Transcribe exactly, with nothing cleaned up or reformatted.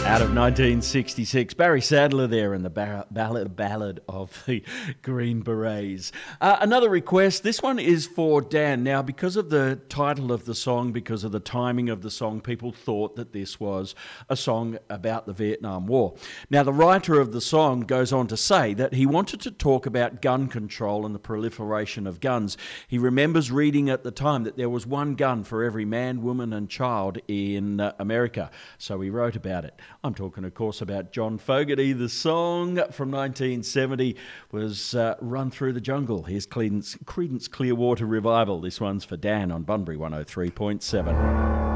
Out of nineteen sixty-six, Barry Sadler there in the bar- ballad, ballad of the Green Berets. Uh, another request, this one is for Dan. Now, because of the title of the song, because of the timing of the song, people thought that this was a song about the Vietnam War. Now, the writer of the song goes on to say that he wanted to talk about gun control and the proliferation of guns. He remembers reading at the time that there was one gun for every man, woman and child in uh, America. So he wrote about it. I'm talking, of course, about John Fogerty. The song from nineteen seventy was uh, Run Through the Jungle. Here's Creedence, Creedence Clearwater Revival. This one's for Dan on Bunbury one oh three point seven.